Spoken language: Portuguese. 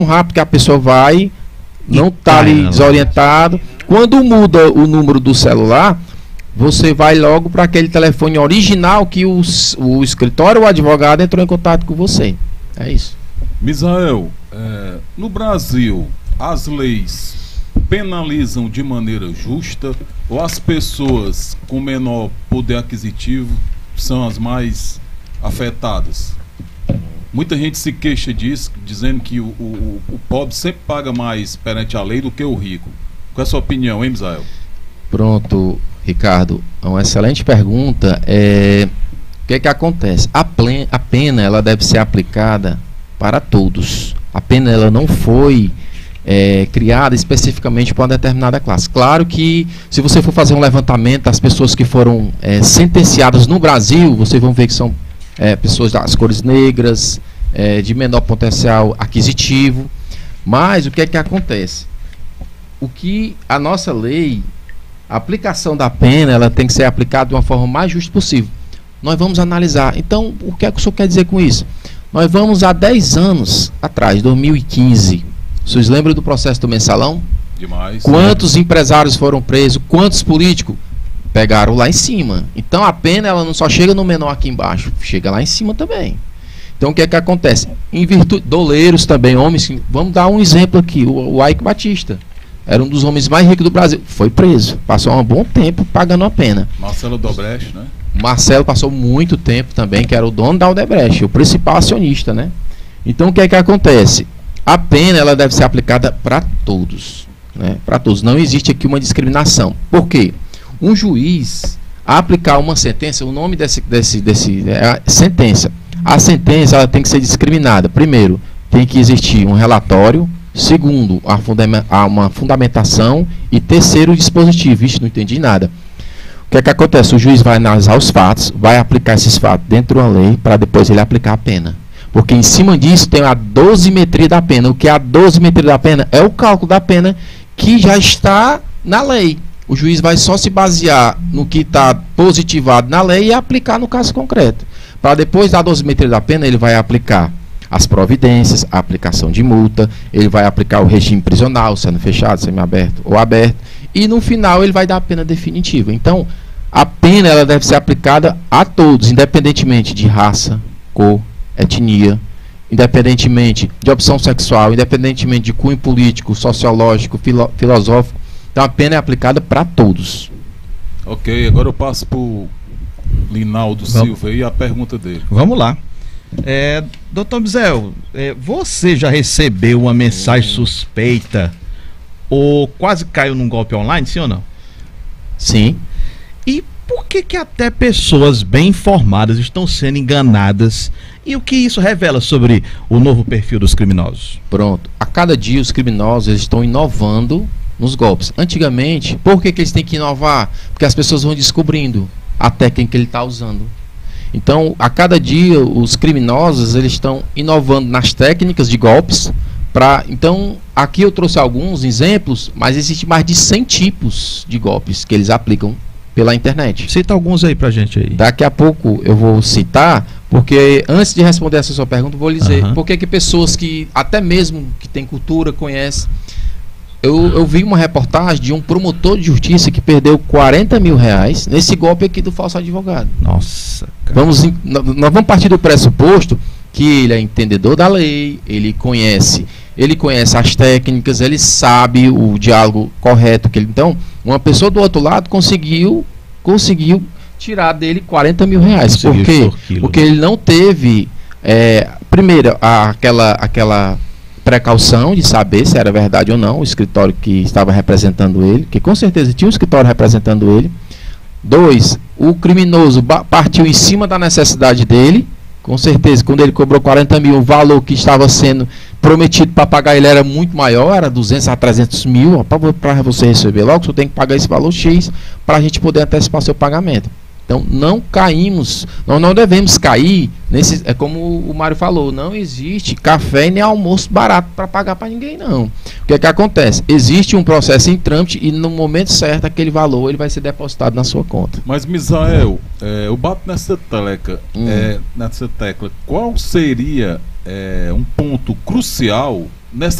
rápido que a pessoa vai, não está ali desorientado. Quando muda o número do celular, você vai logo para aquele telefone original que o escritório ou o advogado entrou em contato com você. É isso. Misael, no Brasil, as leis penalizam de maneira justa ou as pessoas com menor poder aquisitivo são as mais afetadas? Muita gente se queixa disso, dizendo que o pobre sempre paga mais perante a lei do que o rico. Qual é a sua opinião, hein, Misael? Pronto, Ricardo, é uma excelente pergunta. O que acontece? A pena ela deve ser aplicada para todos. A pena ela não foi criada especificamente para uma determinada classe. Claro que se você for fazer um levantamento das pessoas que foram sentenciadas no Brasil, vocês vão ver que são pessoas das cores negras, de menor potencial aquisitivo. Mas o que acontece? O que a nossa lei, a aplicação da pena, ela tem que ser aplicada de uma forma mais justa possível. Nós vamos analisar. Então, o que o senhor quer dizer com isso? Nós vamos há 10 anos atrás, 2015. Vocês lembram do processo do mensalão? Demais. Quantos empresários foram presos? Quantos políticos? Pegaram lá em cima. Então, a pena ela não só chega no menor aqui embaixo, chega lá em cima também. Então, o que acontece? Em virtude, doleiros também, homens, vamos dar um exemplo aqui, o Ike Batista. Era um dos homens mais ricos do Brasil. Foi preso. Passou um bom tempo pagando a pena. Marcelo Odebrecht, né? Marcelo passou muito tempo também, que era o dono da Odebrecht, o principal acionista, né? Então, o que acontece? A pena, ela deve ser aplicada para todos, né? Para todos. Não existe aqui uma discriminação. Por quê? Um juiz, a aplicar uma sentença, o nome desse é a sentença. A sentença, ela tem que ser discriminada. Primeiro, tem que existir um relatório. Segundo, uma fundamentação. E terceiro, o dispositivo. Vixe, não entendi nada. O que acontece? O juiz vai analisar os fatos, vai aplicar esses fatos dentro da lei, para depois ele aplicar a pena. Porque em cima disso tem a dosimetria da pena. O que é a dosimetria da pena? É o cálculo da pena que já está na lei. O juiz vai só se basear no que está positivado na lei e aplicar no caso concreto. Para depois da dosimetria da pena, ele vai aplicar as providências, a aplicação de multa, ele vai aplicar o regime prisional, sendo fechado, semiaberto ou aberto, e no final ele vai dar a pena definitiva. Então, a pena ela deve ser aplicada a todos, independentemente de raça, cor, etnia, independentemente de opção sexual, independentemente de cunho político, sociológico, filosófico. Então, a pena é aplicada para todos. Ok, agora eu passo para o Linaldo Silva e a pergunta dele. Vamos lá. Doutor Misael, você já recebeu uma mensagem suspeita ou quase caiu num golpe online, sim ou não? Sim. E por que até pessoas bem informadas estão sendo enganadas? E o que isso revela sobre o novo perfil dos criminosos? Pronto. A cada dia os criminosos eles estão inovando nos golpes. Antigamente, por que eles têm que inovar? Porque as pessoas vão descobrindo a técnica que ele está usando. Então, a cada dia, os criminosos eles estão inovando nas técnicas de golpes. Então, aqui eu trouxe alguns exemplos, mas existem mais de 100 tipos de golpes que eles aplicam pela internet. Cita alguns aí pra gente aí. Daqui a pouco eu vou citar, porque antes de responder essa sua pergunta, eu vou lhe dizer por que pessoas que, até mesmo que têm cultura, conhecem. Eu vi uma reportagem de um promotor de justiça que perdeu 40 mil reais nesse golpe aqui do falso advogado. Nossa, cara. Nós vamos partir do pressuposto que ele é entendedor da lei, ele conhece as técnicas, ele sabe o diálogo correto. Então, uma pessoa do outro lado conseguiu tirar dele 40 mil reais. Por quê? Porque ele não teve, primeiro, aquela precaução de saber se era verdade ou não o escritório que estava representando ele, que com certeza tinha um escritório representando ele. 2, o criminoso partiu em cima da necessidade dele, com certeza, quando ele cobrou 40 mil, o valor que estava sendo prometido para pagar ele era muito maior, era 200 a 300 mil, para você receber logo, você tem que pagar esse valor X para a gente poder antecipar seu pagamento. Então, nós não devemos cair nesse, como o Mário falou, não existe café nem almoço barato para pagar para ninguém, não. O que acontece? Existe um processo em trâmite e no momento certo aquele valor ele vai ser depositado na sua conta. Mas, Misael, eu bato nessa tecla, qual seria um ponto crucial nessa